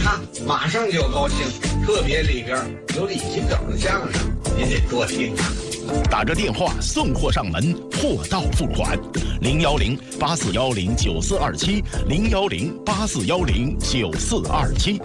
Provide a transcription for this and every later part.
他马上就高兴，特别里边有李金斗的相声，您得多听啊。 打个电话送货上门，货到付款，010-8410-9427，010-8410-9427。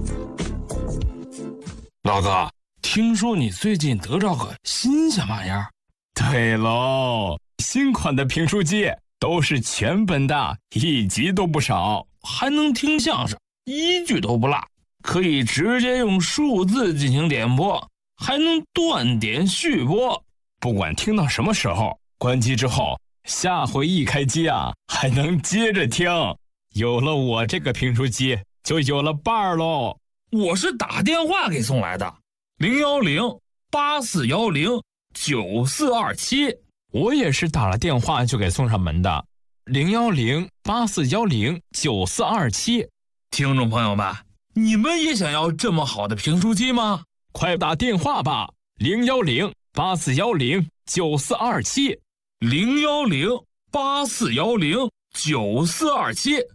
老哥，听说你最近得着个新鲜玩意儿？ 对喽，新款的评书机都是全本的，一集都不少， 还能听相声，一句都不落，可以直接用数字进行点播，还能断点续播。 不管听到什么时候，关机之后，下回一开机啊，还能接着听。有了我这个评书机，就有了伴儿喽。 我是打电话给送来的，010-8410-9427。 我也是打了电话就给送上门的，010-8410-9427。 听众朋友们，你们也想要这么好的评书机吗？ 快打电话吧，010-8410-9427。 010-8410-9427。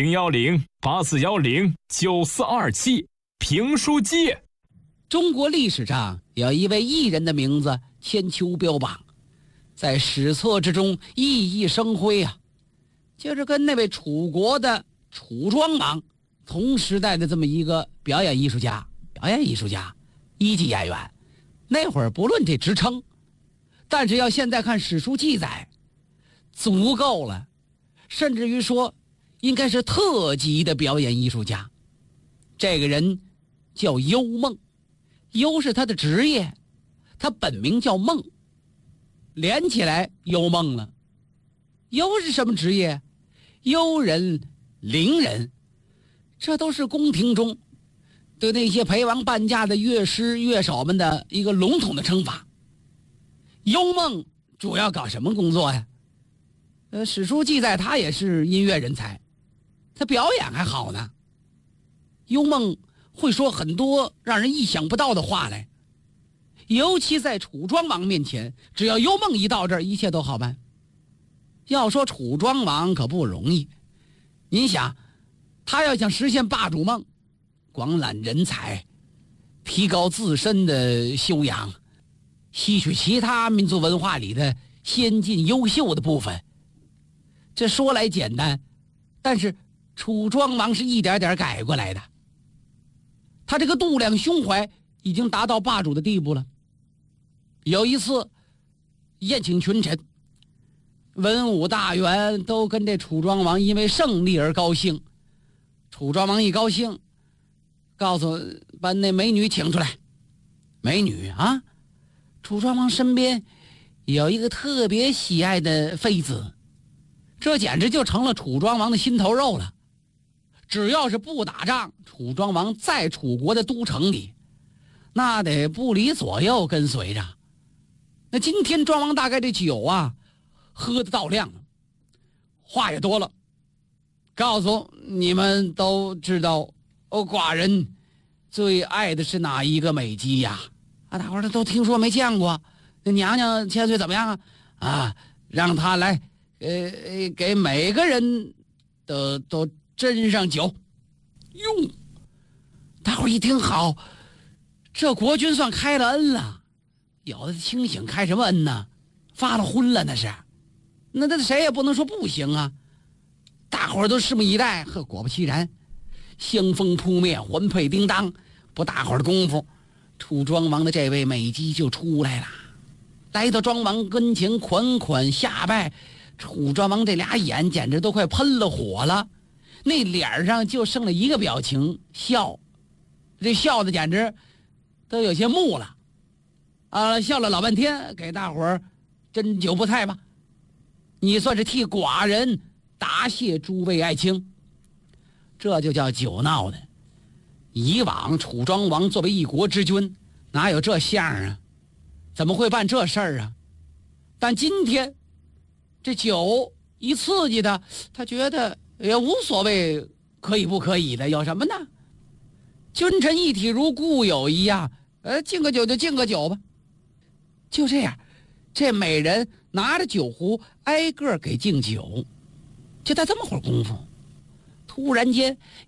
010-8410-9427。评书机。 中国历史上有一位艺人的名字千秋标榜，在史册之中熠熠生辉啊，就是跟那位楚国的楚庄王同时代的这么一个表演艺术家，一级演员。那会儿不论这职称，但是要现在看史书记载，足够了，甚至于说应该是特级的表演艺术家。这个人叫幽梦，幽是他的职业，他本名叫梦，连起来幽梦了。幽是什么职业？幽人、伶人，这都是宫廷中对那些陪王伴驾的乐师乐手们的一个笼统的称法。幽梦主要搞什么工作呀？史书记载他也是音乐人才，他表演还好呢。幽梦会说很多让人意想不到的话来，尤其在楚庄王面前，只要幽梦一到这儿，一切都好办。要说楚庄王可不容易，您想，他要想实现霸主梦，广揽人才，提高自身的修养，吸取其他民族文化里的先进优秀的部分，这说来简单，但是楚庄王是一点点改过来的。他这个度量胸怀已经达到霸主的地步了。有一次宴请群臣，文武大员都跟这楚庄王因为胜利而高兴。楚庄王一高兴，告诉把那美女请出来。美女啊，楚庄王身边有一个特别喜爱的妃子，这简直就成了楚庄王的心头肉了。只要是不打仗，楚庄王在楚国的都城里，那得部里左右跟随着。那今天庄王大概这酒啊喝得到量了，话也多了，告诉你们都知道寡人最爱的是哪一个美姬呀？大伙儿都听说没见过。那娘娘千岁怎么样啊？让她来给每个人都斟上酒。哟，大伙儿一听好，这国君算开了恩了。有的清醒开什么恩呢？发了昏了那是。那谁也不能说不行啊。大伙儿都拭目以待。呵，果不其然，香风扑面，魂魄叮当，不大会儿的功夫，楚庄王的这位美姬就出来了，来到庄王跟前款款下拜。楚庄王这俩眼简直都快喷了火了，那脸上就剩了一个表情，笑。这笑的简直都有些木了啊！笑了老半天，给大伙儿斟酒不菜吧，你算是替寡人答谢诸位爱卿。这就叫酒闹的。以往楚庄王作为一国之君，哪有这相啊？怎么会办这事儿啊？但今天这酒一刺激他觉得也无所谓可以不可以的，有什么呢？君臣一体如故友一样，敬个酒就敬个酒吧。就这样，这美人拿着酒壶挨个给敬酒。就在这么会儿功夫，突然间